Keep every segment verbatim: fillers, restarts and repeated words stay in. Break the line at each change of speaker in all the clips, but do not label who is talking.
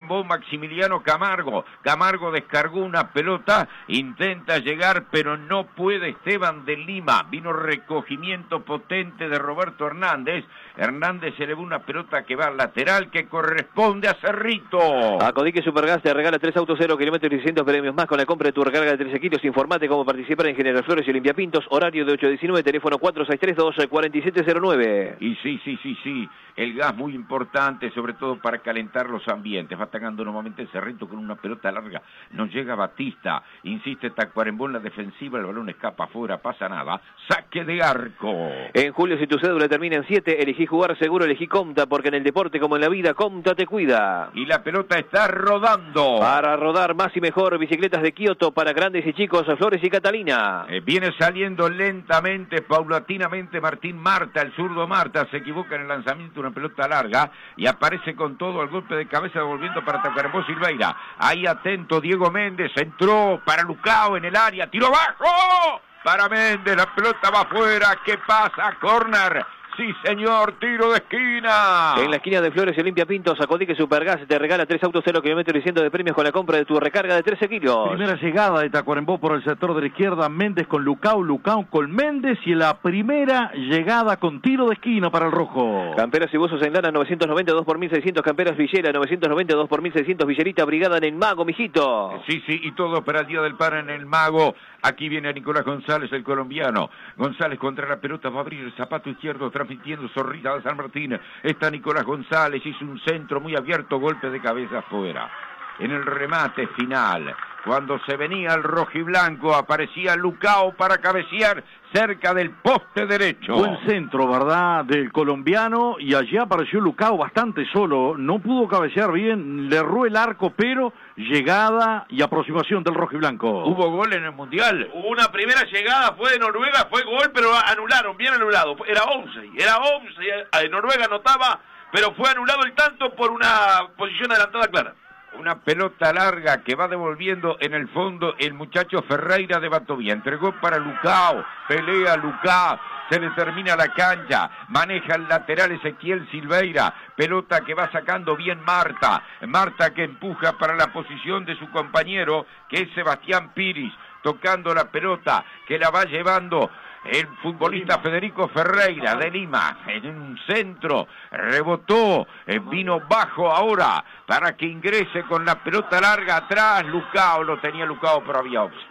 Tacuarembó, Maximiliano Camargo. Camargo descargó una pelota, intenta llegar, pero no puede Esteban de Lima. Vino recogimiento potente de Roberto Hernández. Hernández elevó una pelota que va al lateral, que corresponde a Cerrito.
Acodique Supergas te regala tres autos cero kilómetros y seiscientos premios más con la compra de tu recarga de trece kilos. Informate cómo participar en General Flores y Olimpia Pintos. Horario de ocho a diecinueve, teléfono cuatro seis tres dos, cuatro siete cero nueve.
Y sí, sí, sí, sí, el gas muy importante, sobre todo para calentar los ambientes. Va atacando nuevamente Cerrito con una pelota larga. No llega Batista, insiste Tacuarembó en la defensiva, el balón escapa afuera, pasa nada. Saque de arco.
En julio, si tu cédula termina en siete, elegí jugar seguro, elegí Comta, porque en el deporte como en la vida, Comta te cuida.
Y la pelota está rodando.
Para rodar más y mejor, bicicletas de Kioto para grandes y chicos, Flores y Catalina.
Eh, viene saliendo lentamente, paulatinamente Martín Marta, el zurdo Marta, se equivoca en el lanzamiento, una pelota larga, y aparece con todo al golpe de cabeza, volviendo para Tacuarembó Silveira. Ahí atento Diego Méndez, entró para Lucao en el área, tiro bajo para Méndez, la pelota va afuera, ¿qué pasa? Corner. Sí, señor, tiro de esquina.
En la esquina de Flores y Olimpia Pintos, Acodique Supergas te regala tres autos cero kilómetros y cientos de premios con la compra de tu recarga de trece kilos.
Primera llegada de Tacuarembó por el sector de la izquierda, Méndez con Lucao, Lucao con Méndez, y la primera llegada con tiro de esquina para el rojo.
Camperas y buzos en lana, novecientos noventa, dos por mil seiscientos, camperas Villera, novecientos noventa, dos por mil seiscientos, Villerita, brigada en el Mago, mijito.
Sí, sí, y todo para el Día del Padre en el Mago. Aquí viene Nicolás González, el colombiano. González contra la pelota, va a abrir el zapato izquierdo, transmitiendo Zorrilla de San Martín. Está Nicolás González, hizo un centro muy abierto, golpe de cabeza afuera. En el remate final, cuando se venía el rojiblanco, aparecía Lucao para cabecear cerca del poste derecho.
Buen centro, ¿verdad?, del colombiano, y allí apareció Lucao bastante solo, no pudo cabecear bien, le erró el arco, pero llegada y aproximación del rojiblanco.
¿Hubo gol en el Mundial?
Hubo una primera llegada, fue de Noruega, fue gol, pero anularon, bien anulado, era once, era once, Noruega anotaba, pero fue anulado el tanto por una posición adelantada clara.
Una pelota larga que va devolviendo en el fondo el muchacho Ferreira de Batovía. Entregó para Lucao, pelea Lucao, se le termina la cancha, maneja el lateral Ezequiel Silveira, pelota que va sacando bien Marta, Marta que empuja para la posición de su compañero, que es Sebastián Piris, tocando la pelota, que la va llevando el futbolista Federico Ferreira de Lima, en un centro, rebotó, vino bajo ahora, para que ingrese con la pelota larga atrás, Lucao, lo tenía Lucao, pero había offside.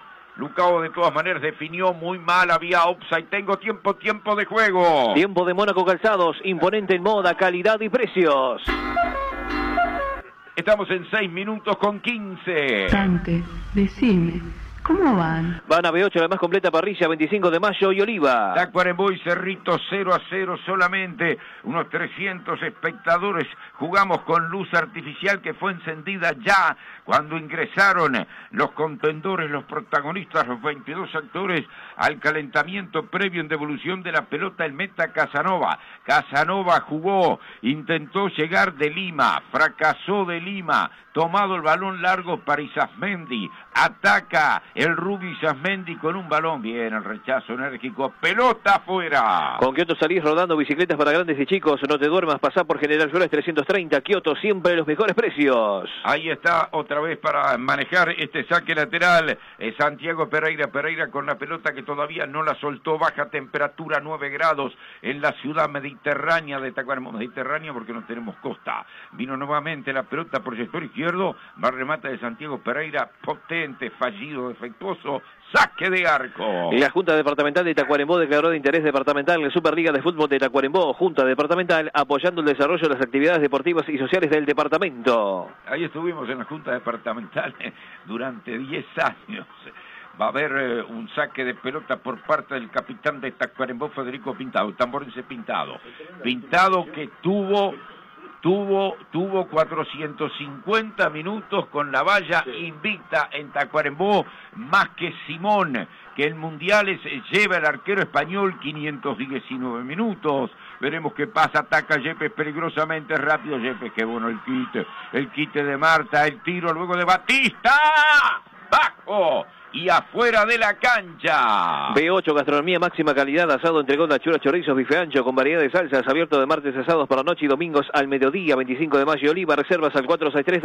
Lucao de todas maneras definió muy mal, había offside. Tengo tiempo, tiempo de juego.
Tiempo de Mónaco Calzados, imponente en moda, calidad y precios.
Estamos en seis minutos con quince.
Dante, decime, ¿cómo van?
Van a B ocho, la más completa parrilla, veinticinco de mayo y Oliva.
Tacuarembó y Cerrito cero a cero solamente, unos trescientos espectadores. Jugamos con luz artificial que fue encendida ya cuando ingresaron los contendores, los protagonistas, los veintidós actores al calentamiento previo en devolución de la pelota el meta Casanova. Casanova jugó, intentó llegar de Lima, fracasó de Lima, tomado el balón largo para Isasmendi, ataca el Rubi Isasmendi con un balón, bien, el rechazo enérgico, pelota afuera.
Con Kioto salís rodando bicicletas para grandes y chicos, no te duermas, pasá por General Flores trescientos treinta, Kioto, siempre los mejores precios.
Ahí está otra vez para manejar este saque lateral, eh, Santiago Pereira, Pereira con la pelota que todavía no la soltó, baja temperatura, nueve grados en la ciudad mediterránea de Tacuarembó, mediterránea porque no tenemos costa. Vino nuevamente la pelota por el sector izquierdo, va remata de Santiago Pereira, potente, fallido, defectuoso, saque de arco.
La Junta Departamental de Tacuarembó declaró de interés departamental en la Superliga de Fútbol de Tacuarembó, Junta Departamental, apoyando el desarrollo de las actividades deportivas y sociales del departamento.
Ahí estuvimos en la Junta Departamental durante diez años. Va a haber eh, un saque de pelota por parte del capitán de Tacuarembó, Federico Pintado, el tamborense Pintado. Pintado que tuvo... Tuvo, tuvo cuatrocientos cincuenta minutos con la valla invicta en Tacuarembó, más que Simón, que el Mundial es, lleva el arquero español quinientos diecinueve minutos. Veremos qué pasa, ataca Yepes peligrosamente rápido, Yepes, qué bueno el quite, el quite de Marta, el tiro luego de Batista, bajo y afuera de la cancha.
B ocho, gastronomía máxima calidad, asado, entregón, chura, chorizos, bife ancho con variedad de salsas, abierto de martes a sábados para noche y domingos al mediodía, veinticinco de mayo, Oliva, reservas al cuatro seis tres